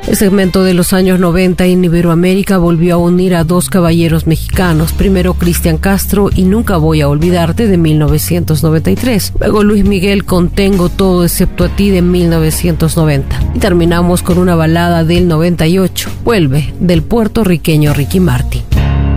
El segmento de los años 90 en Iberoamérica volvió a unir a dos caballeros mexicanos, primero Cristian Castro y Nunca voy a olvidarte de 1993, luego Luis Miguel con Tengo todo excepto a ti de 1990 y terminamos con una balada del 98, Vuelve, del puertorriqueño Ricky Martin.